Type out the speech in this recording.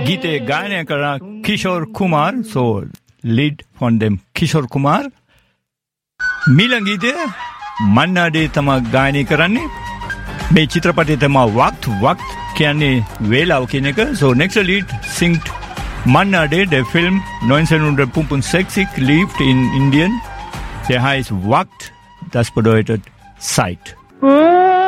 ගීතේ ගායනය කරන Kishore Kumar so lead from them Kishore Kumar මීළඟ ගීතය මන්නාඩේ තමයි ගායනය කරන්නේ මේ චිත්‍රපටයේ තමයි වක්ත් කියන්නේ වේලාව කියන එක so next lead singt Mannade der Film 1965 lief in Indien der heißt Waqt das bedeutet Zeit